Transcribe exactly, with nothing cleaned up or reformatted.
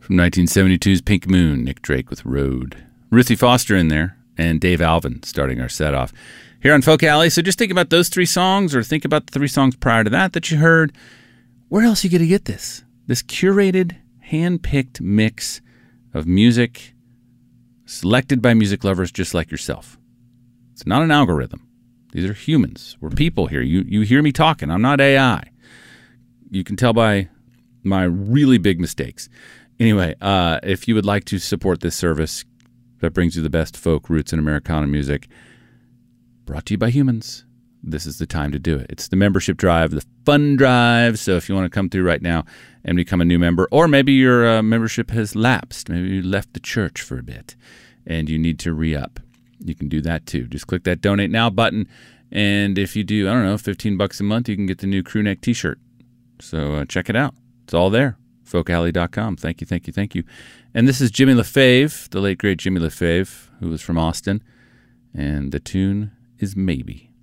From nineteen seventy-two's Pink Moon, Nick Drake with Road. Ruthie Foster in there, and Dave Alvin starting our set off here on Folk Alley. So just think about those three songs, or think about the three songs prior to that that you heard. Where else are you going to get this? This curated, hand-picked mix of music selected by music lovers just like yourself. It's not an algorithm. These are humans. We're people here. You you hear me talking. I'm not A I. You can tell by my really big mistakes. Anyway, uh, if you would like to support this service that brings you the best folk, roots, and Americana music, brought to you by humans, this is the time to do it. It's the membership drive, the fun drive. So if you want to come through right now and become a new member, or maybe your uh, membership has lapsed, maybe you left the church for a bit and you need to re-up, you can do that too. Just click that Donate Now button, and if you do, I don't know, fifteen bucks a month, you can get the new crew neck t-shirt. So uh, check it out. It's all there. folk alley dot com. Thank you, thank you, thank you. And this is Jimmy LaFave, the late, great Jimmy LaFave, who was from Austin. And the tune is Maybe.